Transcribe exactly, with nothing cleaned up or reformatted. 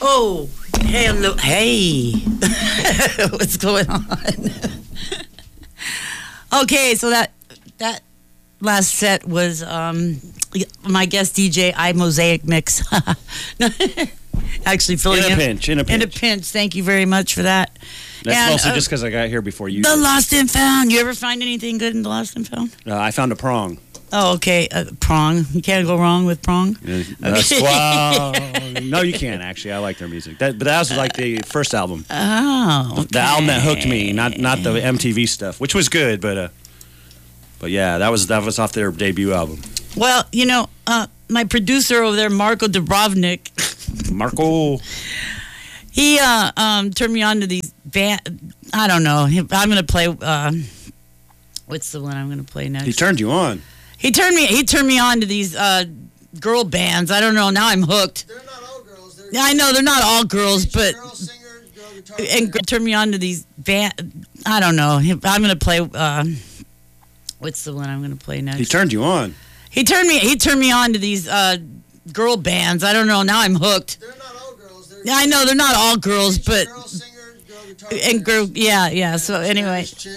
Oh, hello. Hey. What's going on? Okay, so that that last set was um, my guest D J I Mosaic Mix. Actually filling in a in. pinch, in a pinch. In a pinch. Thank you very much for that. That's and, mostly uh, just because I got here before you. The did. Lost and Found. You ever find anything good in the Lost and Found? Uh, I found a prong. Oh, okay. Uh, prong. You can't go wrong with prong. Uh, that's- well, no, you can't actually. I like their music. That, but that was like the first album. Oh, okay. The album that hooked me, not not the M T V stuff, which was good, but uh, but yeah, that was that was off their debut album. Well, you know, uh, my producer over there, Marco Dubrovnik, Marco. he uh, um, turned me on to these band. I don't know. I'm going to play. Uh, what's the one I'm going to play next? He turned you on. He turned me. He turned me on to these uh, girl bands. I don't know. Now I'm hooked. They're not all girls. They're Yeah, I know they're not all girls, but girl singer, girl guitar and player. turned me on to these band. I don't know. I'm going to play. Uh, what's the one I'm going to play next? He turned you on. He turned me. He turned me on to these uh, girl bands. I don't know. Now I'm hooked. They're not all girls. They're Yeah, I know they're not all girls, but girl singer, girl guitar player. and girl. Yeah, yeah. So anyway. Spanish chick.